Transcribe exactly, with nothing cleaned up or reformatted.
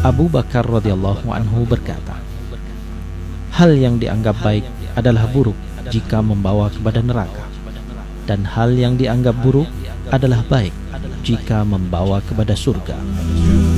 Abu Bakar radhiyallahu anhu berkata, hal yang dianggap baik adalah buruk jika membawa kepada neraka, dan hal yang dianggap buruk adalah baik jika membawa kepada surga.